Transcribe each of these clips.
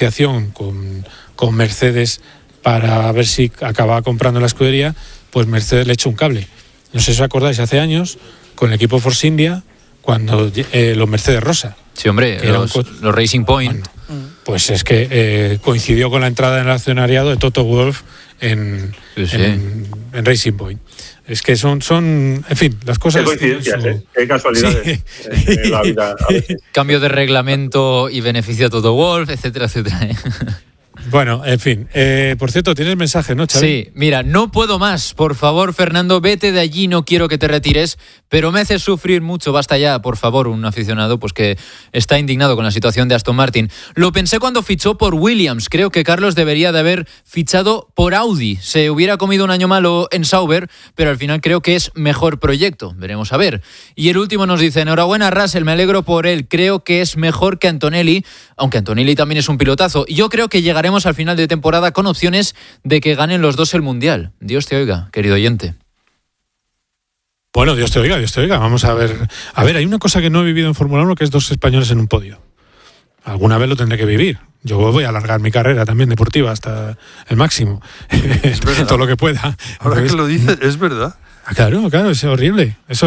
negociación con Mercedes para ver si acababa comprando la escudería, pues Mercedes le echó un cable. No sé si os acordáis, hace años, con el equipo Force India, cuando los Mercedes Rosa. Sí, hombre, los Racing Point. Bueno, pues es que coincidió con la entrada en el accionariado de Toto Wolff en Racing Point. Es que son en fin, las cosas... Qué coincidencias, qué casualidades en la vida a veces. Cambio de reglamento y beneficio a Toto Wolff, etcétera, etcétera. Bueno, en fin. Por cierto, tienes mensaje, ¿no, Xavi? Sí, mira, no puedo más. Por favor, Fernando, vete de allí, no quiero que te retires, pero me haces sufrir mucho. Basta ya, por favor, un aficionado pues que está indignado con la situación de Aston Martin. Lo pensé cuando fichó por Williams. Creo que Carlos debería de haber fichado por Audi. Se hubiera comido un año malo en Sauber, pero al final creo que es mejor proyecto. Veremos a ver. Y el último nos dice, enhorabuena, Russell, me alegro por él. Creo que es mejor que Antonelli, aunque Antonelli también es un pilotazo. Yo creo que llegaremos al final de temporada con opciones de que ganen los dos el Mundial. Dios te oiga, querido oyente. Bueno, Dios te oiga. Vamos a ver. A ver, hay una cosa que no he vivido en Fórmula 1, que es dos españoles en un podio. Alguna vez lo tendré que vivir. Yo voy a alargar mi carrera también deportiva hasta el máximo. Todo lo que pueda. Ahora que lo dices, es verdad. Claro, es horrible. Es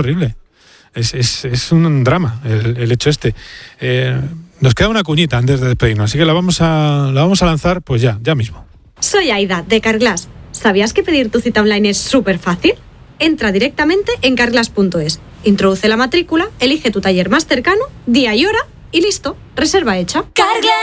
un drama el hecho este. Nos queda una cuñita antes de despedirnos, así que la vamos a lanzar pues ya mismo. Soy Aida, de Carglass. ¿Sabías que pedir tu cita online es súper fácil? Entra directamente en carglass.es, introduce la matrícula, elige tu taller más cercano, día y hora y listo, reserva hecha. Carglass.